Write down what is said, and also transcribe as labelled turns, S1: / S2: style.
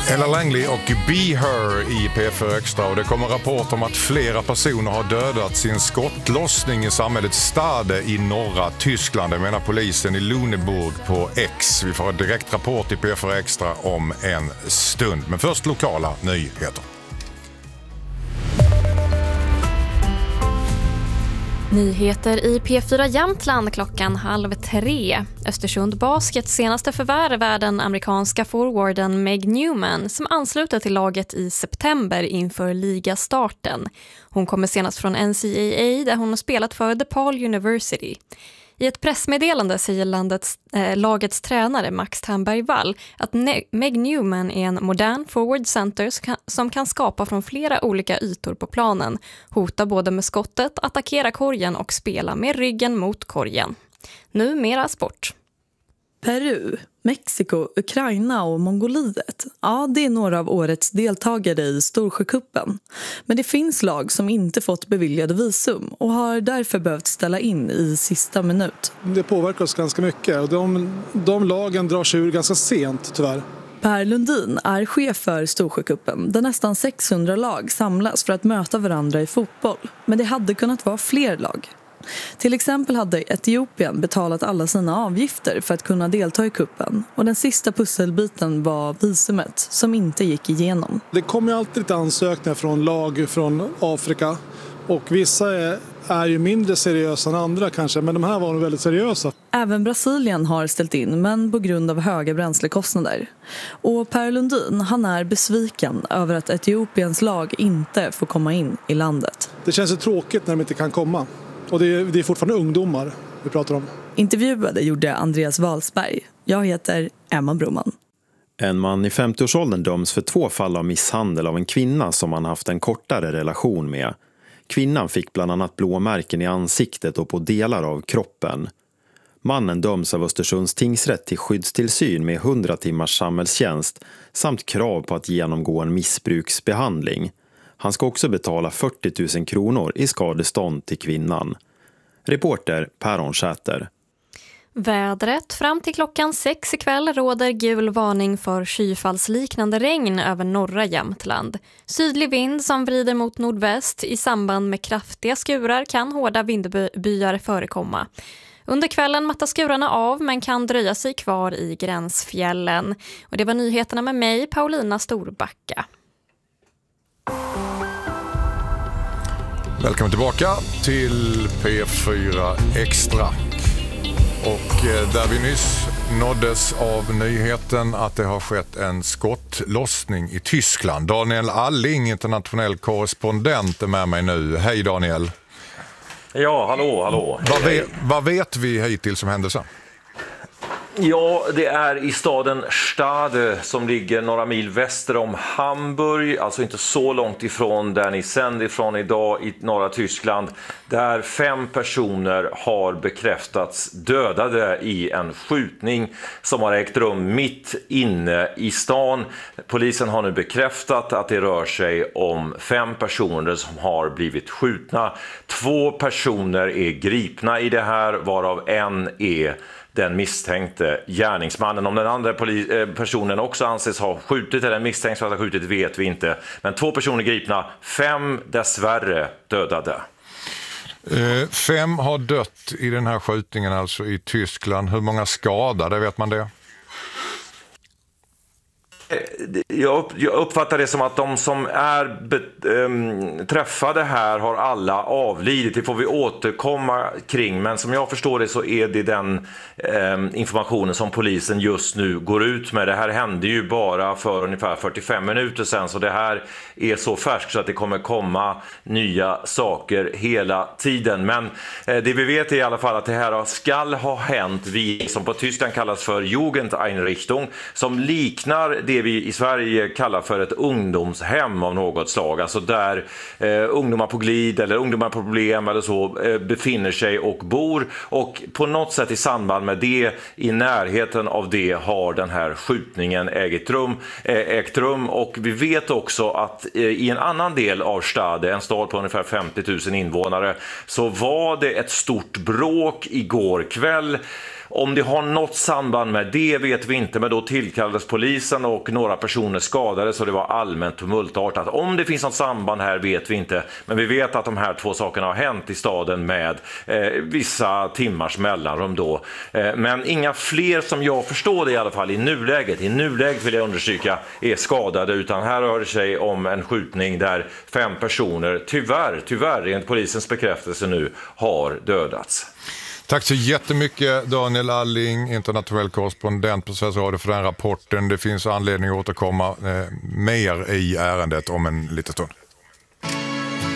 S1: Ella Langley och Be Her i P4 Extra, och det kommer rapport om att flera personer har dödats i en skottlossning i samhället Stade i norra Tyskland. Det menar polisen i Lüneburg på X. Vi får en direkt rapport i P4 Extra om en stund. Men först lokala nyheter.
S2: Nyheter i P4 Jämtland klockan 2:30. Östersund Baskets senaste förvärv är den amerikanska forwarden Meg Newman som ansluter till laget i september inför ligastarten. Hon kommer senast från NCAA där hon har spelat för DePaul University. I ett pressmeddelande säger lagets tränare Max Ternberg-Wall att Meg Newman är en modern forward center som kan skapa från flera olika ytor på planen, hota både med skottet, attackera korgen och spela med ryggen mot korgen. Nu mera sport.
S3: Peru, Mexiko, Ukraina och Mongoliet. Ja, det är några av årets deltagare i Storsjökuppen. Men det finns lag som inte fått beviljade visum och har därför behövt ställa in i sista minut.
S4: Det påverkar oss ganska mycket och de lagen drar sig ur ganska sent tyvärr.
S3: Per Lundin är chef för Storsjökuppen där nästan 600 lag samlas för att möta varandra i fotboll. Men det hade kunnat vara fler lag. Till exempel hade Etiopien betalat alla sina avgifter för att kunna delta i kuppen. Och den sista pusselbiten var visumet som inte gick igenom.
S4: Det kommer ju alltid lite ansökningar från lag från Afrika. Och vissa är ju mindre seriösa än andra kanske, men de här var nog väldigt seriösa.
S3: Även Brasilien har ställt in, men på grund av höga bränslekostnader. Och Per Lundin, han är besviken över att Etiopiens lag inte får komma in i landet.
S4: Det känns ju tråkigt när de inte kan komma. Och det är fortfarande ungdomar vi pratar om.
S3: Intervjuade gjorde Andreas Walsberg. Jag heter Emma Broman.
S5: En man i 50-årsåldern döms för 2 fall av misshandel av en kvinna som han haft en kortare relation med. Kvinnan fick bland annat blåmärken i ansiktet och på delar av kroppen. Mannen döms av Östersunds tingsrätt till skyddstillsyn med 100 timmars samhällstjänst samt krav på att genomgå en missbruksbehandling. Han ska också betala 40 000 kronor i skadestånd till kvinnan. Reporter Per Säter.
S2: Vädret. Fram till klockan 6 ikväll råder gul varning för skyfallsliknande regn över norra Jämtland. Sydlig vind som vrider mot nordväst. I samband med kraftiga skurar kan hårda vindbyar förekomma. Under kvällen mattar skurarna av men kan dröja sig kvar i gränsfjällen. Och det var nyheterna med mig, Paulina Storbacka.
S1: Välkommen tillbaka till P4 Extra. Och där vi nyss nåddes av nyheten att det har skett en skottlossning i Tyskland. Daniel Alling, internationell korrespondent, är med mig nu. Hej Daniel.
S6: Ja, hallå.
S1: Vad vet vi hittills som händelse?
S6: Ja, det är i staden Stade som ligger några mil väster om Hamburg, alltså inte så långt ifrån där ni sänder ifrån idag i norra Tyskland, där 5 personer har bekräftats dödade i en skjutning som har ägt rum mitt inne i stan. Polisen har nu bekräftat att det rör sig om 5 personer som har blivit skjutna. 2 personer är gripna i det här, varav en är den misstänkte gärningsmannen. Om den andra personen också anses ha skjutit eller misstänks för att ha skjutit vet vi inte. Men 2 personer gripna, 5 dessvärre dödade.
S1: 5 har dött i den här skjutningen alltså i Tyskland. Hur många skadade, vet man det?
S6: Jag uppfattar det som att de som är träffade här har alla avlidit. Det får vi återkomma kring. Men som jag förstår det så är det den informationen som polisen just nu går ut med. Det här hände ju bara för ungefär 45 minuter sedan. Så det här är så färskt så att det kommer komma nya saker hela tiden. Men det vi vet är i alla fall att det här skall ha hänt vid, som på Tyskland kallas för Jugendeinrichtung, som liknar det vi i Sverige kallar för ett ungdomshem av något slag. Alltså där ungdomar på glid eller ungdomar på problem eller så befinner sig och bor. Och på något sätt i samband med det, i närheten av det, har den här skjutningen ägt rum. Och vi vet också att i en annan del av Stade, en stad på ungefär 50 000 invånare, så var det ett stort bråk igår kväll. Om det har något samband med det vet vi inte, men då tillkallades polisen och några personer skadades och det var allmänt tumultartat. Om det finns något samband här vet vi inte, men vi vet att de här två sakerna har hänt i staden med vissa timmars mellanrum då. Men inga fler som jag förstår det i alla fall i nuläget. I nuläget vill jag understryka är skadade, utan här rör det sig om en skjutning där 5 personer tyvärr enligt polisens bekräftelse nu har dödats.
S1: Tack så jättemycket Daniel Alling, internationell korrespondent på Sveriges Radio för den rapporten. Det finns anledning att återkomma mer i ärendet om en liten stund.